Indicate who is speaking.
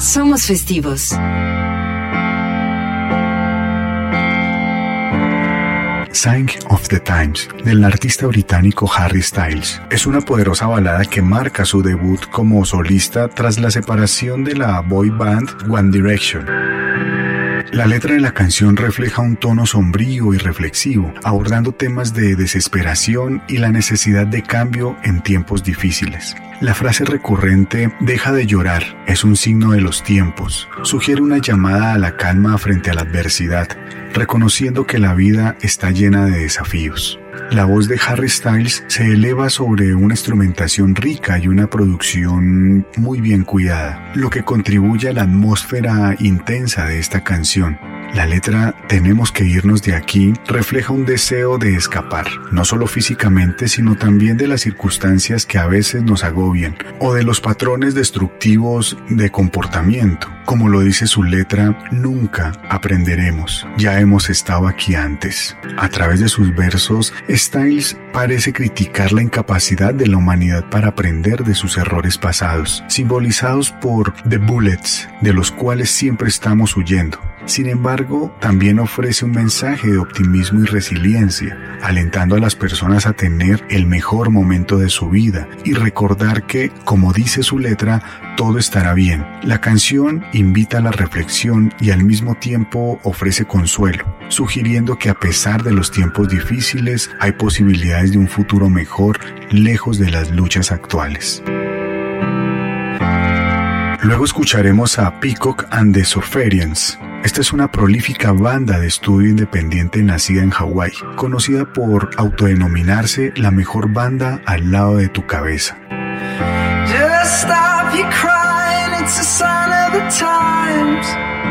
Speaker 1: somos festivos.
Speaker 2: Sign of the Times, del artista británico Harry Styles. Es una poderosa balada que marca su debut como solista tras la separación de la boy band One Direction. La letra de la canción refleja un tono sombrío y reflexivo, abordando temas de desesperación y la necesidad de cambio en tiempos difíciles. La frase recurrente "deja de llorar" es un signo de los tiempos, sugiere una llamada a la calma frente a la adversidad, reconociendo que la vida está llena de desafíos. La voz de Harry Styles se eleva sobre una instrumentación rica y una producción muy bien cuidada, lo que contribuye a la atmósfera intensa de esta canción. La letra "tenemos que irnos de aquí" refleja un deseo de escapar, no solo físicamente, sino también de las circunstancias que a veces nos agobian, o de los patrones destructivos de comportamiento. Como lo dice su letra, nunca aprenderemos, ya hemos estado aquí antes. A través de sus versos, Styles parece criticar la incapacidad de la humanidad para aprender de sus errores pasados, simbolizados por The Bullets, de los cuales siempre estamos huyendo. Sin embargo, también ofrece un mensaje de optimismo y resiliencia, alentando a las personas a tener el mejor momento de su vida y recordar que, como dice su letra, todo estará bien. La canción invita a la reflexión y al mismo tiempo ofrece consuelo, sugiriendo que a pesar de los tiempos difíciles, hay posibilidades de un futuro mejor lejos de las luchas actuales. Luego escucharemos a Peacock and the Surfarians. Esta es una prolífica banda de estudio independiente nacida en Hawái, conocida por autodenominarse la mejor banda al lado de tu cabeza.
Speaker 3: Just stop your crying, it's a sign of the times.